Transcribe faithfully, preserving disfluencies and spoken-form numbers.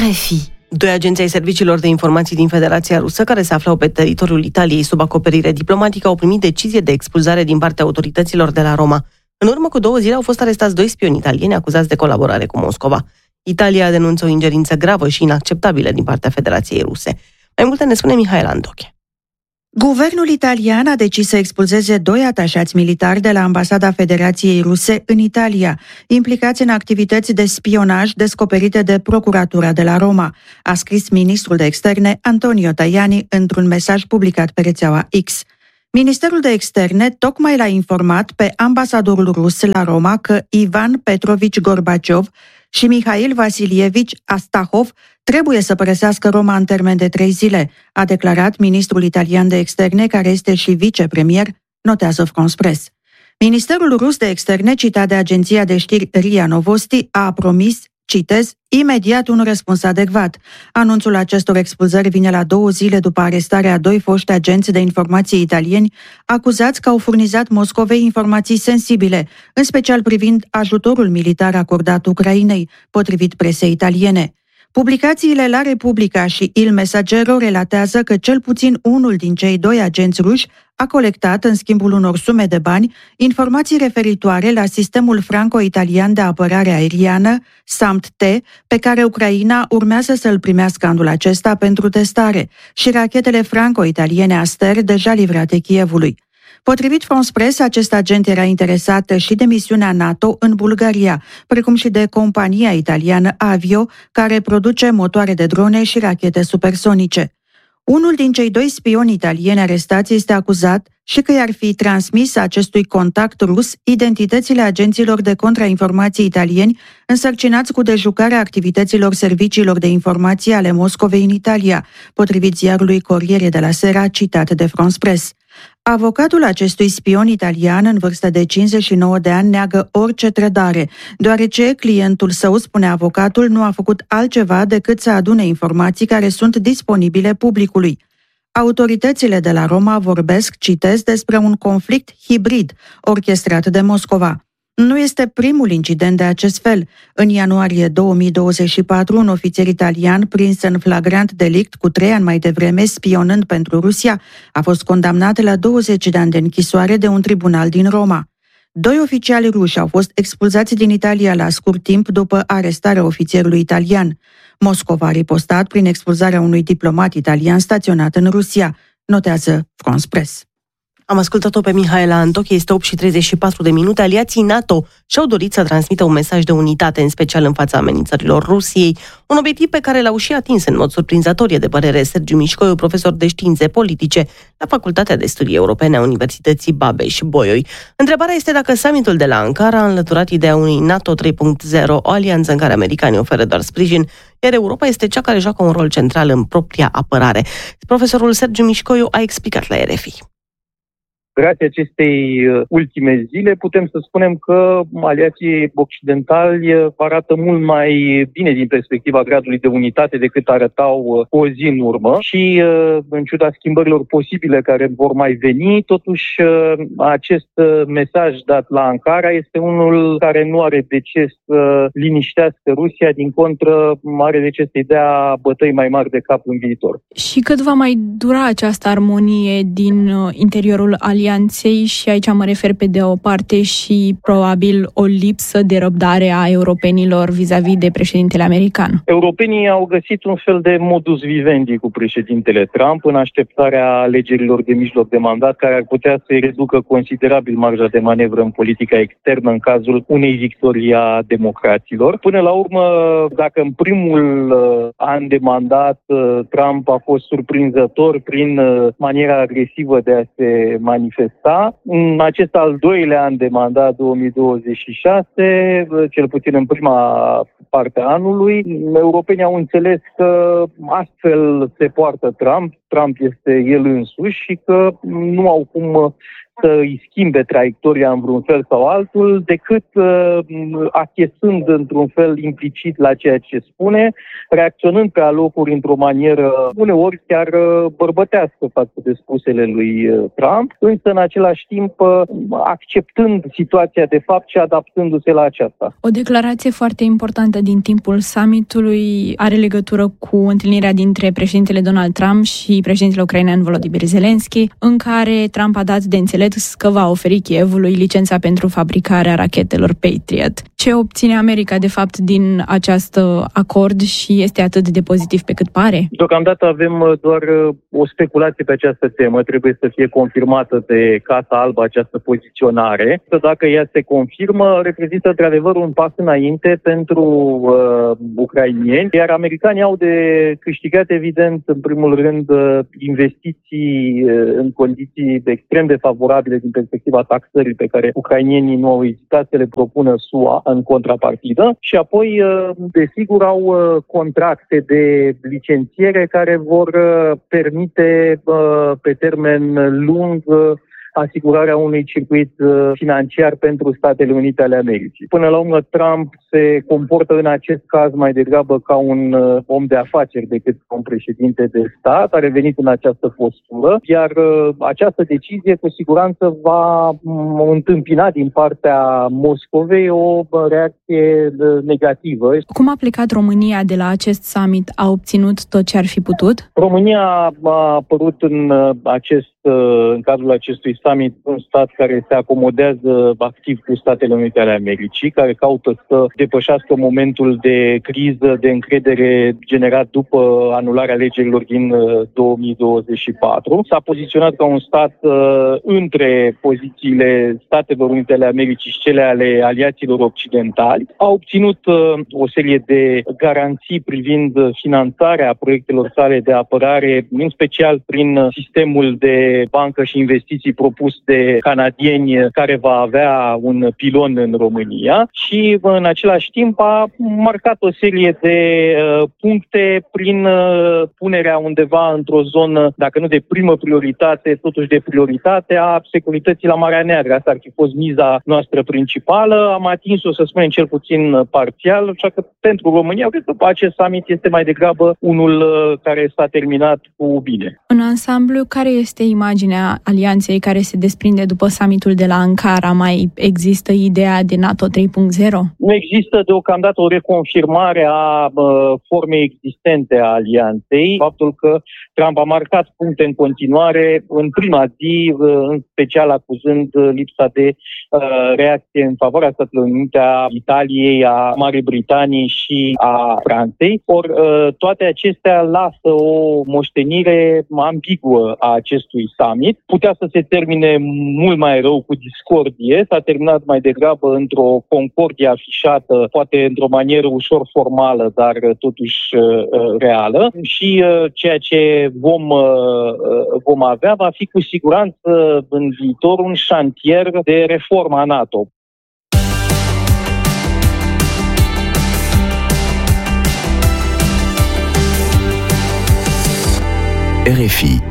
R F I. Doi agenți ai serviciilor de informații din Federația Rusă, care se aflau pe teritoriul Italiei sub acoperire diplomatică, au primit decizie de expulzare din partea autorităților de la Roma. În urmă cu două zile au fost arestați doi spioni italieni acuzați de colaborare cu Moscova. Italia denunță o ingerință gravă și inacceptabilă din partea Federației Ruse. Mai multe ne spune Mihaela Antoche. Guvernul italian a decis să expulzeze doi atașați militari de la Ambasada Federației Ruse în Italia, implicați în activități de spionaj descoperite de Procuratura de la Roma, a scris ministrul de externe Antonio Tajani într-un mesaj publicat pe rețeaua X. Ministerul de externe tocmai l-a informat pe ambasadorul rus la Roma că Ivan Petrovici Gorbaciov și Mihail Vasilievici Astahov trebuie să părăsească Roma în termen de trei zile, a declarat ministrul italian de externe, care este și vicepremier, notează France Press. Ministerul rus de externe, citat de agenția de știri R I A Novosti, a promis, citez, imediat un răspuns adecvat. Anunțul acestor expulzări vine la două zile după arestarea a doi foști agenți de informație italieni acuzați că au furnizat Moscovei informații sensibile, în special privind ajutorul militar acordat Ucrainei, potrivit presei italiene. Publicațiile La Repubblica și Il Messaggero relatează că cel puțin unul din cei doi agenți ruși a colectat, în schimbul unor sume de bani, informații referitoare la sistemul franco-italian de apărare aeriană, S A M T-T, pe care Ucraina urmează să-l primească anul acesta pentru testare, și rachetele franco-italiene Aster deja livrate Kievului. Potrivit France Press, acest agent era interesat și de misiunea NATO în Bulgaria, precum și de compania italiană Avio, care produce motoare de drone și rachete supersonice. Unul din cei doi spioni italieni arestați este acuzat și că i-ar fi transmis acestui contact rus identitățile agenților de contrainformații italieni însărcinați cu dejucarea activităților serviciilor de informație ale Moscovei în Italia, potrivit ziarului Corriere della Sera, citat de France Press. Avocatul acestui spion italian, în vârstă de cincizeci și nouă de ani, neagă orice trădare, deoarece clientul său, spune avocatul, nu a făcut altceva decât să adune informații care sunt disponibile publicului. Autoritățile de la Roma vorbesc, citez, despre un conflict hibrid orchestrat de Moscova. Nu este primul incident de acest fel. În ianuarie două mii douăzeci și patru, un ofițer italian prins în flagrant delict cu trei ani mai devreme spionând pentru Rusia a fost condamnat la douăzeci de ani de închisoare de un tribunal din Roma. Doi oficiali ruși au fost expulzați din Italia la scurt timp după arestarea ofițerului italian. Moscova a ripostat prin expulzarea unui diplomat italian staționat în Rusia, notează France Press. Am ascultat-o pe Mihaela Antoche, este opt și treizeci și patru de minute. Aliații NATO și-au dorit să transmită un mesaj de unitate, în special în fața amenințărilor Rusiei, un obiectiv pe care l-au și atins în mod surprinzător, e de părere Sergiu Mișcoiu, profesor de științe politice la Facultatea de Studii Europene a Universității Babeș-Bolyai. Întrebarea este dacă summitul de la Ankara a înlăturat ideea unui NATO trei punct zero, o alianță în care americanii oferă doar sprijin, iar Europa este cea care joacă un rol central în propria apărare. Profesorul Sergiu Mișcoiu a explicat la R F I. Grație acestei ultime zile putem să spunem că aliații occidentali arată mult mai bine din perspectiva gradului de unitate decât arătau o zi în urmă și, în ciuda schimbărilor posibile care vor mai veni, totuși acest mesaj dat la Ankara este unul care nu are de ce să liniștească Rusia, din contră are de ce să-i dea bătăi mai mari de cap în viitor. Și cât va mai dura această armonie din interiorul alianței? Și aici mă refer pe de o parte și probabil o lipsă de răbdare a europenilor vis-a-vis de președintele american. Europenii au găsit un fel de modus vivendi cu președintele Trump în așteptarea alegerilor de mijloc de mandat, care ar putea să-i reducă considerabil marja de manevră în politica externă în cazul unei victorii a democraților. Până la urmă, dacă în primul an de mandat Trump a fost surprinzător prin maniera agresivă de a se manifesta, în acest al doilea an de mandat două mii douăzeci și șase, cel puțin în prima parte a anului, europenii au înțeles că astfel se poartă Trump, Trump este el însuși și că nu au cum să îi schimbe traiectoria în vreun fel sau altul, decât uh, achesând într-un fel implicit la ceea ce spune, reacționând pe alocuri într-o manieră uneori chiar bărbătească față de spusele lui Trump, însă în același timp acceptând situația de fapt și adaptându-se la aceasta. O declarație foarte importantă din timpul summitului are legătură cu întâlnirea dintre președintele Donald Trump și președintele ucrainean Volodymyr Zelensky, în care Trump a dat de înțeles că va oferi Kievului licența pentru fabricarea rachetelor Patriot. Ce obține America, de fapt, din acest acord și este atât de pozitiv pe cât pare? Deocamdată avem doar o speculație pe această temă. Trebuie să fie confirmată de Casa Albă această poziționare. Dacă ea se confirmă, reprezintă într-adevăr un pas înainte pentru uh, ucrainieni, iar americanii au de câștigat, evident, în primul rând, investiții uh, în condiții extrem de favorabile din perspectiva taxării pe care ucrainienii nu au ezitat să le propună S U A în contrapartidă și apoi, desigur, au contracte de licențiere care vor permite pe termen lung asigurarea unui circuit financiar pentru Statele Unite ale Americii. Până la urmă, Trump se comportă în acest caz mai degrabă ca un om de afaceri decât ca un președinte de stat. A revenit în această postură, iar această decizie cu siguranță va întâmpina din partea Moscovei o reacție negativă. Cum a plecat România de la acest summit? A obținut tot ce ar fi putut? România a apărut în acest în cadrul acestui summit un stat care se acomodează activ cu Statele Unite ale Americii, care caută să depășească momentul de criză, de încredere generat după anularea alegerilor din două mii douăzeci și patru. S-a poziționat ca un stat uh, între pozițiile Statelor Unite ale Americii și cele ale aliaților occidentali. A obținut uh, o serie de garanții privind finanțarea proiectelor sale de apărare, în special prin sistemul de bancă și investiții propus de canadieni, care va avea un pilon în România și în același timp a marcat o serie de uh, puncte prin uh, punerea undeva într-o zonă, dacă nu de primă prioritate, totuși de prioritate a securității la Marea Neagră. Asta ar fi fost miza noastră principală. Am atins-o, să spunem, cel puțin parțial, așa că pentru România, cred că acest summit este mai degrabă unul uh, care s-a terminat cu bine. În ansamblu, care este imaginea alianței care se desprinde după summitul de la Ankara? Mai există ideea de NATO trei punct zero? Nu există deocamdată o reconfirmare a uh, formei existente a alianței. Faptul că Trump a marcat puncte în continuare în prima zi, uh, în special acuzând lipsa de uh, reacție în favoarea Statelor Unite, a Italiei, a Marii Britanii și a Franței. Or, uh, toate acestea lasă o moștenire ambiguă a acestui summit. Putea să se termine mult mai rău cu discordie, s-a terminat mai degrabă într-o concordie afișată, poate într-o manieră ușor formală, dar totuși reală. Și ceea ce vom, vom avea va fi cu siguranță în viitor un șantier de reforma NATO. R F I